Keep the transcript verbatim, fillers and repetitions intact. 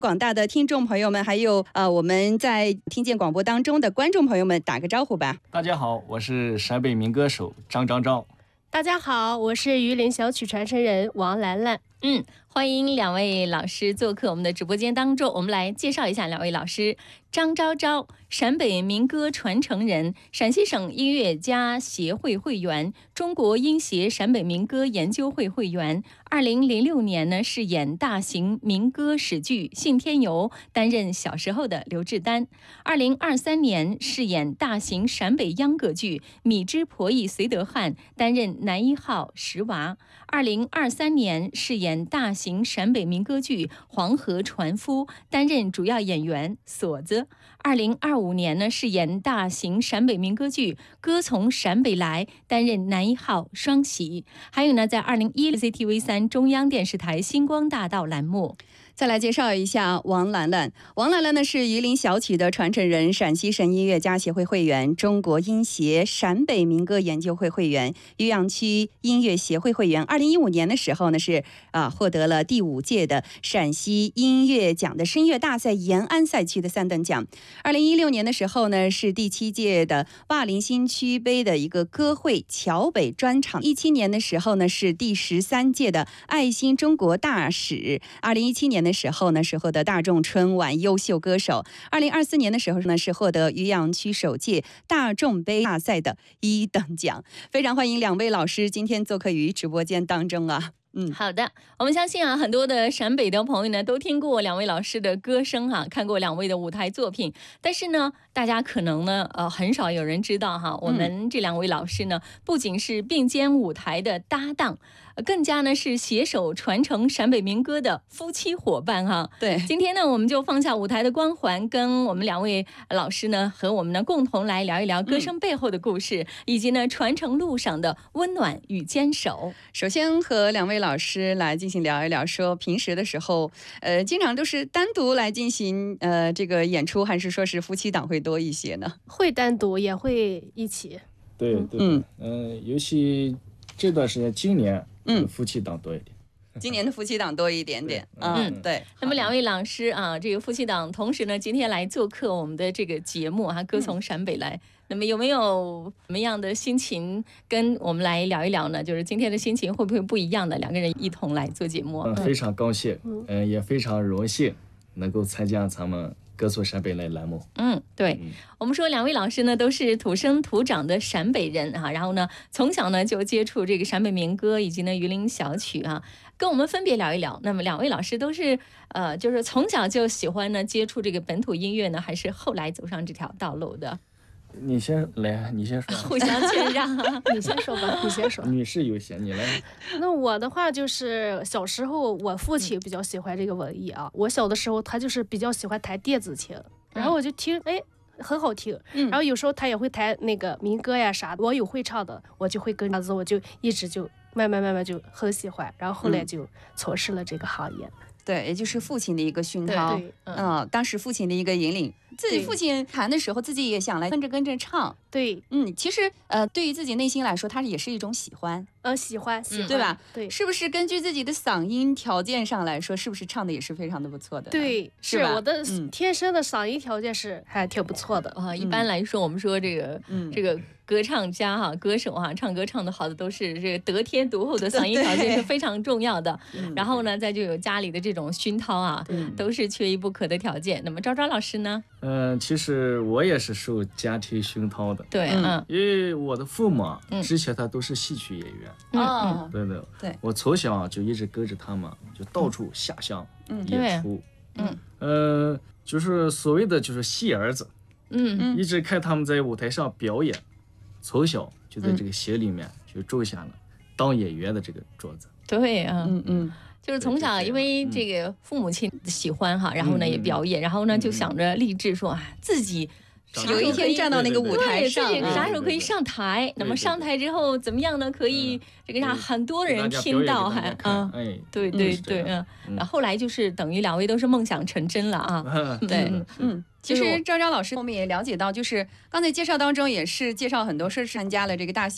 广大的听众朋友们，还有呃我们在听见广播当中的观众朋友们，打个招呼吧。 大家好，我是陕北民歌手张张昭。 大家好，我是榆林小曲传承人王兰兰。 嗯，欢迎两位老师做客我们的直播间当中。我们来介绍一下两位老师。张昭昭，陕北民歌传承人，陕西省音乐家协会会员，中国音协陕北民歌研究会会员。二零零六年呢，饰演大型民歌史剧《信天游》，担任小时候的刘志丹。二零二三年饰演大型陕北秧歌剧《米脂婆姨绥德汉》，担任男一号石娃。二零二三年饰演大型陕北民歌剧《黄河船夫》，担任主要演员锁子。二零二五年呢，饰演大型陕北民歌剧《歌从陕北来》，担任男一号双喜。还有呢，在二零一 C T V 三中央电视台星光大道栏目。 再来介绍一下王兰兰。王兰兰呢是榆林小曲的传承人，陕西省音乐家协会会员，中国音协陕北民歌研究会会员，渔阳区音乐协会会员。二零一五年的时候呢是啊获得了第五届的陕西音乐奖的声乐大赛延安赛区的三等奖。二零一六年的时候呢是第七届的桦林新区杯的一个歌会桥北专场。一七年的时候呢是第十三届的爱心中国大使。二零一七年的时候呢是获得大众春晚优秀歌手。二零二四年的时候呢是获得渔阳区首届大众杯大赛的一等奖。非常欢迎两位老师今天做客于直播间当中啊。嗯， 好的，我们相信啊，很多的陕北的朋友呢都听过两位老师的歌声哈、啊，看过两位的舞台作品，但是呢，大家可能呢呃很少有人知道哈，我们这两位老师呢不仅是并肩舞台的搭档，更加呢是携手传承陕北民歌的夫妻伙伴哈。 对， 今天呢我们就放下舞台的光环，跟我们两位老师呢和我们呢共同来聊一聊歌声背后的故事，嗯、以及呢传承路上的温暖与坚守。 首先和两位老师来进行聊一聊，说平时的时候，呃，经常都是单独来进行呃这个演出，还是说是夫妻档会多一些呢？ 会单独，也会一起。 对对，嗯嗯、呃，尤其这段时间，今年嗯夫妻档多一点。 今年的夫妻档多一点点，嗯，对。 那么两位老师啊，这个夫妻档，同时呢，今天来做客我们的这个节目啊，歌从陕北来。嗯、那么有没有什么样的心情跟我们来聊一聊呢？就是今天的心情会不会不一样的？两个人一同来做节目。 嗯，非常高兴，嗯、呃，也非常荣幸能够参加咱们歌从陕北来栏目。 嗯，对，嗯、我们说两位老师呢都是土生土长的陕北人啊，然后呢从小呢就接触这个陕北民歌以及呢榆林小曲啊，跟我们分别聊一聊。那么两位老师都是呃，就是从小就喜欢呢接触这个本土音乐呢，还是后来走上这条道路的？ 你先来，你先说。 互相谦让， 你先说吧，你先说。 女士优先，你来。 那我的话就是小时候，我父亲比较喜欢这个文艺啊。我小的时候，他就是比较喜欢弹电子琴，然后我就听，哎。很好听，然后有时候他也会弹那个民歌呀啥的，我有会唱的，我就会跟着，我就一直就慢慢慢慢就很喜欢，然后后来就从事了这个行业。 对，也就是父亲的一个熏陶，嗯、呃，当时父亲的一个引领，自己父亲弹的时候，自己也想来跟着跟着唱。 对， 嗯，其实呃，对于自己内心来说，它也是一种喜欢， 呃，喜欢，喜欢， 对吧？ 对， 是不是根据自己的嗓音条件上来说，是不是唱的也是非常的不错的？ 对， 是我的天生的嗓音条件是还挺不错的啊、嗯。一般来说，我们说这个，嗯，这个歌唱家哈、歌手哈，唱歌唱得好的都是这个得天独厚的嗓音条件是非常重要的。然后呢，再就有家里的这种熏陶啊，都是缺一不可的条件。那么昭昭老师呢？ 嗯、呃，其实我也是受家庭熏陶的。 对，嗯， 因为我的父母之前他都是戏曲演员。 哦、 嗯，对的， 对， 我从小就一直跟着他们，就到处下乡演出。嗯，呃，就是所谓的就是戏儿子。嗯，一直看他们在舞台上表演，从小就在这个心里面就种下了当演员的这个种子。 对啊， 嗯嗯。 就是从小因为这个父母亲喜欢哈，然后呢也表演，然后呢就想着立志说啊自己有一天站到那个舞台上， 对，啥时候可以上台？那么上台之后怎么样呢？可以这个让很多的人听到，还啊，对对对，嗯。然后后来就是等于两位都是梦想成真了啊， 对，嗯。其实昭昭老师后面也了解到，就是刚才介绍当中也是介绍很多是参加了这个大型